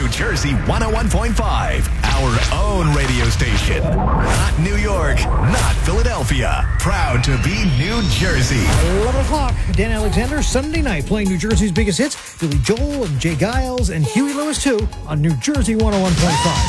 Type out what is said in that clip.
Jersey 101.5, our own radio station. Not New York, not Philadelphia. Proud to be New Jersey. 11 o'clock, Dan Alexander, Sunday night, playing New Jersey's biggest hits, Billy Joel and Jay Giles and Huey Lewis, too, on New Jersey 101.5.